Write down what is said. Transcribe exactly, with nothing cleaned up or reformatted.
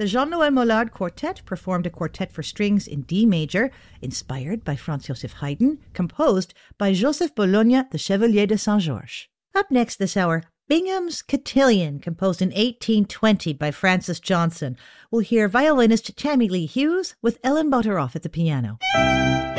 The Jean-Noël Mollard Quartet performed a quartet for strings in D major, inspired by Franz Joseph Haydn, composed by Joseph Bologna, the Chevalier de Saint-Georges. Up next this hour, Bingham's Cotillion, composed in eighteen twenty by Francis Johnson. We'll hear violinist Tammy Lee Hughes with Ellen Botteroff at the piano.